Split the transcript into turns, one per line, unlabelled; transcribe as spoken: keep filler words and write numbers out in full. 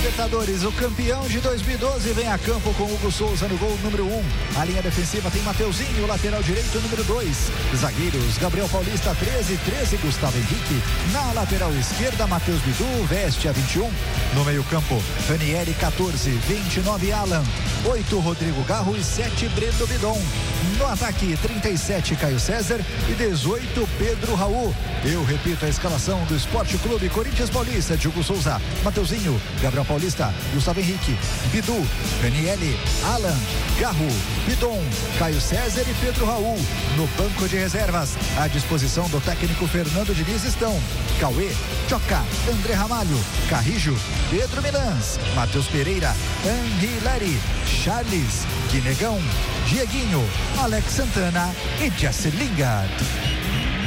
Libertadores, o campeão de dois mil e doze vem a campo com Hugo Souza no gol número um. A linha defensiva tem Mateuzinho, lateral direito número dois. Zagueiros, Gabriel Paulista treze, treze, Gustavo Henrique. Na lateral esquerda, Matheus Bidu, veste a vinte e um. No meio campo, Ranieri quatorze, vinte e nove, Alan, oito, Rodrigo Garro e sete, Breno Bidon. No ataque, trinta e sete, Caio César e dezoito, Pedro Raul. Eu repito a escalação do Esporte Clube Corinthians Paulista: de Hugo Souza, Mateuzinho, Gabriel Paulista, Gustavo Henrique, Bidu, Ranieri, Alan, Garro, Bidon, Caio César e Pedro Raul. No banco de reservas, à disposição do técnico Fernando Diniz estão Cauê, Choca, André Ramalho, Carrijo, Pedro Milans, Matheus Pereira, Henri Leri, Charles, Guinegão, Dieguinho, Alex Santana e Jesse Lingard.